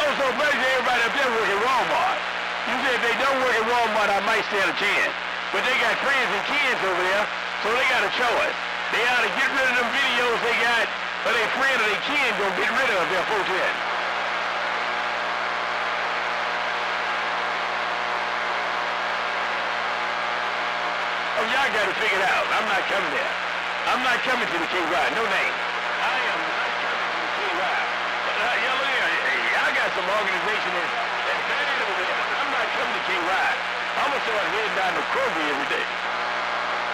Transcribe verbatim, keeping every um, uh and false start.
Oh, so basically everybody up there work at Walmart. You said if they don't work at Walmart, I might stand a chance. But they got friends and kids over there, so they got a choice. They ought to get rid of them videos they got, or their friend or their kids gonna get rid of their folks in. Oh, y'all got to figure it out. I'm not coming there. I'm not coming to the K Y. No name. I am not coming to the K Y. But, uh, y'all look here. I got some organization that, that's over there. I'm not coming to K Y. I'm going to start heading down to Kroger every day.